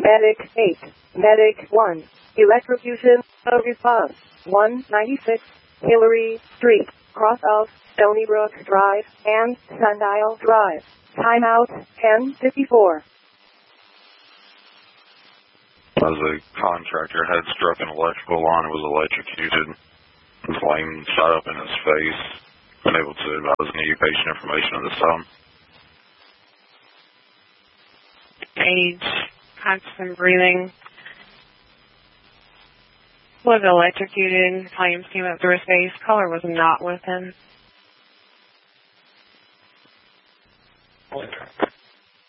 Medic 8. Medic 1. Electrocution. Response. 196. Hillary Street. Cross of Stony Brook Drive and Sundial Drive. Timeout 10:54. As a contractor had struck an electrical line and was electrocuted. The flame shot up in his face. Unable to advise any patient information at this time. Age, constant breathing. Was electrocuted. Flames came up through his face. Color was not with him.